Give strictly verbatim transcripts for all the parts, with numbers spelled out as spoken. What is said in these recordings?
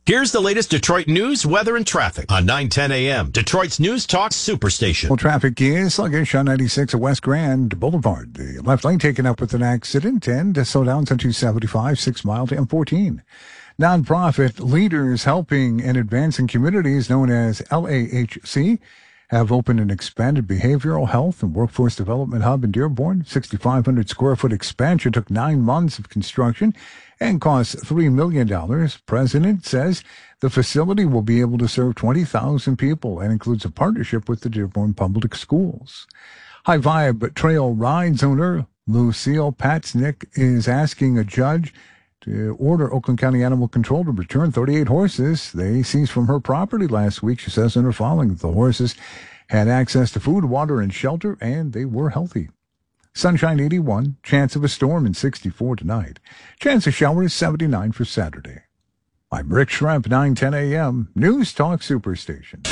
Here's the latest Detroit news, weather, and traffic on nine ten a.m. Detroit's News Talk Superstation. Well, traffic is sluggish on ninety-six at West Grand Boulevard. The left lane taken up with an accident and slowdowns on two seventy-five, six mile to M fourteen. Nonprofit leaders helping and advancing communities known as L A H C have opened an expanded behavioral health and workforce development hub in Dearborn. sixty-five hundred square foot expansion took nine months of construction and cost three million dollars. President says the facility will be able to serve twenty thousand people and includes a partnership with the Dearborn Public Schools. High Vibe Trail Rides owner Lucille Patznick is asking a judge to order Oakland County Animal Control to return thirty-eight horses they seized from her property last week. She says in her filing that the horses had access to food, water, and shelter, and they were healthy. Sunshine eighty-one, chance of a storm and sixty-four tonight. Chance of showers seventy-nine for Saturday. I'm Rick Schremp, nine ten a.m. News Talk Superstation.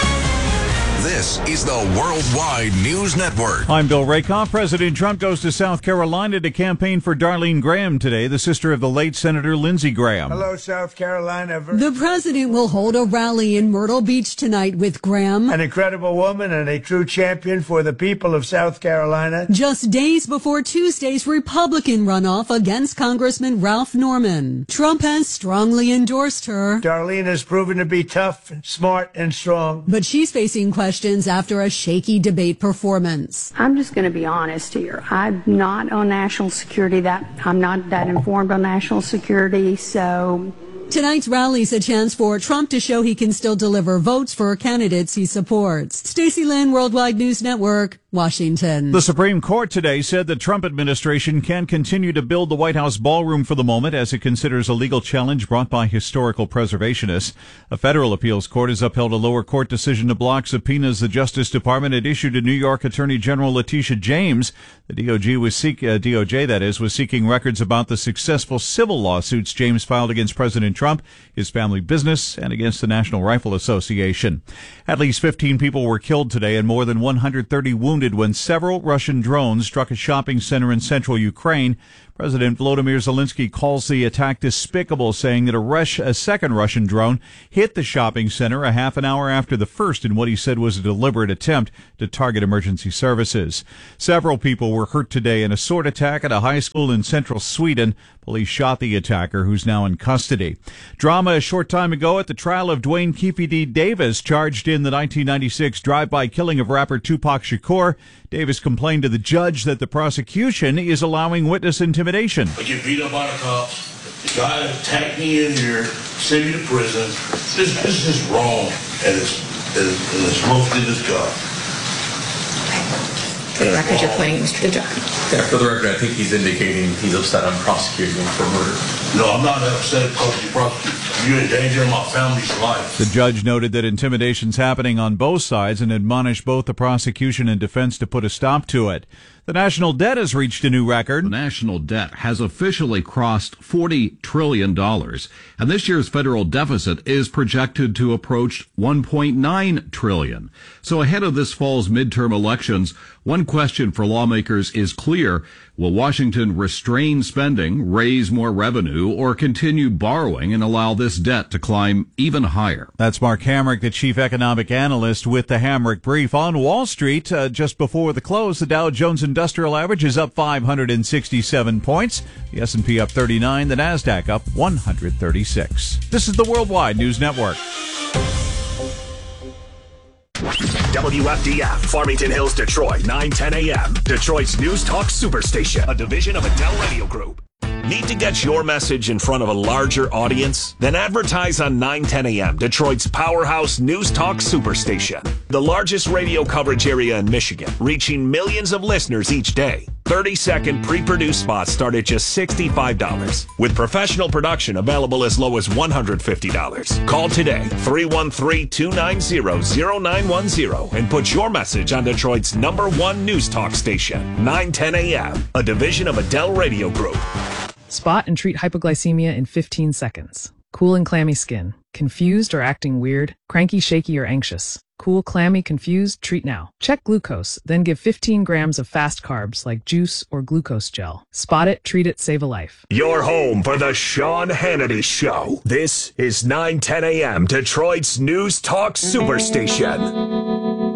This is the Worldwide News Network. I'm Bill Rakoff. President Trump goes to South Carolina to campaign for Darlene Graham today, the sister of the late Senator Lindsey Graham. Hello, South Carolina. The president will hold a rally in Myrtle Beach tonight with Graham, an incredible woman and a true champion for the people of South Carolina. Just days before Tuesday's Republican runoff against Congressman Ralph Norman. Trump has strongly endorsed her. Darlene has proven to be tough, smart, and strong. But she's facing questions after a shaky debate performance. I'm just going to be honest here. I'm not on national security. That I'm not that informed on national security, so... Tonight's rally's a chance for Trump to show he can still deliver votes for candidates he supports. Stacey Lynn, Worldwide News Network, Washington. The Supreme Court today said the Trump administration can continue to build the White House ballroom for the moment as it considers a legal challenge brought by historical preservationists. A federal appeals court has upheld a lower court decision to block subpoenas the Justice Department had issued to New York Attorney General Letitia James. The D O J was seek, uh, D O J, that is, was seeking records about the successful civil lawsuits James filed against President Trump, his family business, and against the National Rifle Association. At least fifteen people were killed today and more than one hundred thirty wounded when several Russian drones struck a shopping center in central Ukraine. President Volodymyr Zelensky calls the attack despicable, saying that a, Rush, a second Russian drone hit the shopping center a half an hour after the first in what he said was a deliberate attempt to target emergency services. Several people were hurt today in a sword attack at a high school in central Sweden. Police shot the attacker, who's now in custody. Drama a short time ago at the trial of Dwayne Keefe D. Davis, charged in the nineteen ninety-six drive-by killing of rapper Tupac Shakur. Davis complained to the judge that the prosecution is allowing witness intimidation. I get beat up by the cops. The guy attacked me in here, sent me to prison. This, this is wrong, and it's, and it's mostly this guy. For the record, you're pointing Mister DeJoy. Yeah, for the record, I think he's indicating he's upset I'm prosecuting him for murder. No, I'm not upset because you prosecute. You're endangering my family's life. The judge noted that intimidation's happening on both sides and admonished both the prosecution and defense to put a stop to it. The national debt has reached a new record. The national debt has officially crossed forty trillion dollars, and this year's federal deficit is projected to approach one point nine trillion dollars. So ahead of this fall's midterm elections, one question for lawmakers is clear. Will Washington restrain spending, raise more revenue, or continue borrowing and allow this debt to climb even higher? That's Mark Hamrick, the chief economic analyst with the Hamrick Brief. On Wall Street, uh, just before the close, the Dow Jones Industrial Average is up five hundred sixty-seven points. The S and P up thirty-nine. The NASDAQ up one hundred thirty-six. This is the Worldwide News Network. W F D F, Farmington Hills, Detroit, nine ten a.m. Detroit's News Talk Superstation, a division of Adele Radio Group. Need to get your message in front of a larger audience? Then advertise on nine ten a.m., Detroit's powerhouse News Talk Superstation. The largest radio coverage area in Michigan, reaching millions of listeners each day. thirty-second pre-produced spots start at just sixty-five dollars, with professional production available as low as one hundred fifty dollars. Call today, three one three, two nine zero, zero nine one zero, and put your message on Detroit's number one News Talk station, nine ten a.m., a division of Adele Radio Group. Spot and treat hypoglycemia in fifteen seconds. Cool and clammy skin. Confused or acting weird? Cranky, shaky, or anxious? cool, clammy, confused? Treat now. Check glucose, then give fifteen grams of fast carbs like juice or glucose gel. Spot it, treat it, save a life. Your home for the Sean Hannity Show. This is nine ten a.m. Detroit's News Talk Superstation.